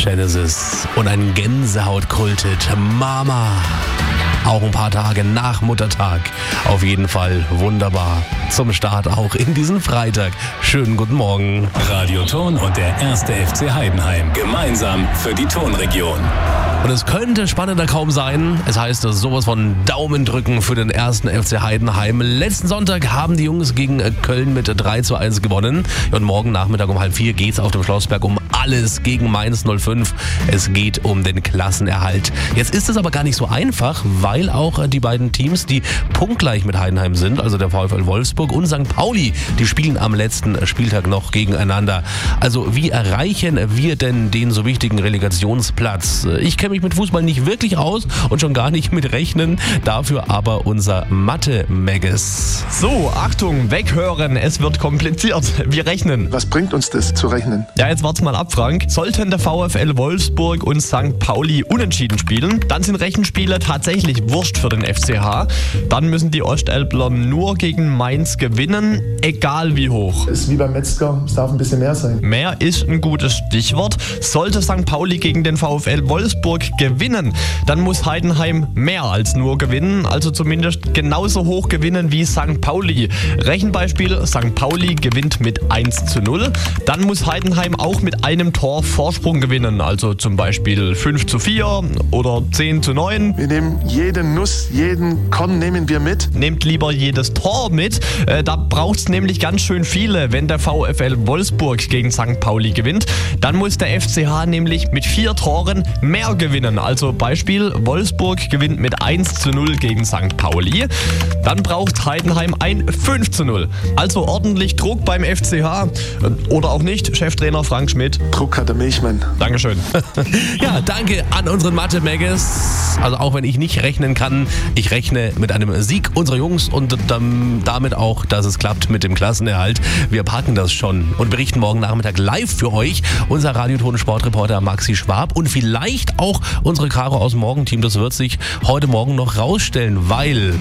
Genesis und ein Gänsehaut-Kulthit, Mama. Auch ein paar Tage nach Muttertag. Auf jeden Fall wunderbar. Zum Start auch in diesen Freitag. Schönen guten Morgen. Radio Ton und der 1. FC Heidenheim. Gemeinsam für die Tonregion. Und es könnte spannender kaum sein. Es heißt sowas von Daumen drücken für den 1. FC Heidenheim. Letzten Sonntag haben die Jungs gegen Köln mit 3:1 gewonnen. Und morgen Nachmittag um 3:30 geht es auf dem Schlossberg um alles gegen Mainz 05. Es geht um den Klassenerhalt. Jetzt ist es aber gar nicht so einfach, weil auch die beiden Teams, die punktgleich mit Heidenheim sind, also der VfL Wolfsburg und St. Pauli, die spielen am letzten Spieltag noch gegeneinander. Also wie erreichen wir denn den so wichtigen Relegationsplatz? Ich kenne mich mit Fußball nicht wirklich aus und schon gar nicht mit Rechnen. Dafür aber unser Mathe-Megges. So, Achtung, weghören, es wird kompliziert. Wir rechnen. Was bringt uns das zu rechnen? Ja, jetzt wart's mal ab, Frank. Sollten der VfL Wolfsburg und St. Pauli unentschieden spielen, dann sind Rechenspiele tatsächlich wurscht für den FCH. Dann müssen die Ostelbler nur gegen Mainz gewinnen, egal wie hoch. Ist wie beim Metzger, es darf ein bisschen mehr sein. Mehr ist ein gutes Stichwort. Sollte St. Pauli gegen den VfL Wolfsburg gewinnen, dann muss Heidenheim mehr als nur gewinnen, also zumindest genauso hoch gewinnen wie St. Pauli. Rechenbeispiel, St. Pauli gewinnt mit 1:0. Dann muss Heidenheim auch mit einem Tor Vorsprung gewinnen, also zum Beispiel 5:4 oder 10:9. Wir nehmen jede Nuss, jeden Korn nehmen wir mit. Nehmt lieber jedes Tor mit. Da braucht es nämlich ganz schön viele, wenn der VfL Wolfsburg gegen St. Pauli gewinnt. Dann muss der FCH nämlich mit 4 Toren mehr gewinnen. Also Beispiel, Wolfsburg gewinnt mit 1:0 gegen St. Pauli. Dann braucht Heidenheim ein 5:0. Also ordentlich Druck beim FCH. Oder auch nicht, Cheftrainer Frank Schmidt. Druck hat der Milchmann. Dankeschön. Ja, danke an unseren Mathe-Megges. Also auch wenn ich nicht rechnen kann, ich rechne mit einem Sieg unserer Jungs und damit auch, dass es klappt mit dem Klassenerhalt. Wir packen das schon und berichten morgen Nachmittag live für euch. Unser Radioton-Sportreporter Maxi Schwab und vielleicht auch unsere Caro aus dem Morgenteam. Das wird sich heute Morgen noch rausstellen, weil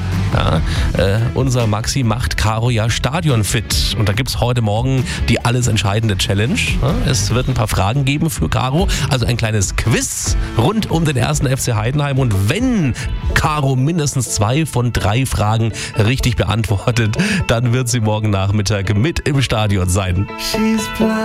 unser Maxi macht Caro ja stadionfit. Und da gibt es heute Morgen die alles entscheidende Challenge. Es wird ein paar Fragen geben für Caro, also ein kleines Quiz rund um den 1. FC Heidenheim. Und wenn Caro mindestens 2 von 3 Fragen richtig beantwortet, dann wird sie morgen Nachmittag mit im Stadion sein.